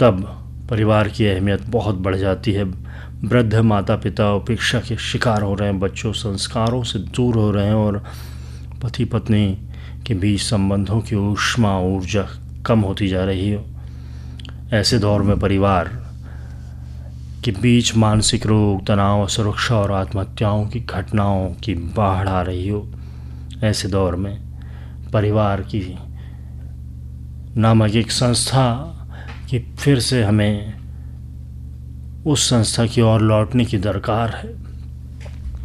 तब परिवार की अहमियत बहुत बढ़ जाती है। वृद्ध माता पिता उपेक्षा के शिकार हो रहे हैं, बच्चों संस्कारों से दूर हो रहे हैं और पति पत्नी के बीच संबंधों की ऊष्मा ऊर्जा कम होती जा रही है। ऐसे दौर में परिवार के बीच मानसिक रोग, तनाव, असुरक्षा और आत्महत्याओं की घटनाओं की बाढ़ आ रही हो। ऐसे दौर में परिवार की नामक एक संस्था कि फिर से हमें उस संस्था की ओर लौटने की दरकार है।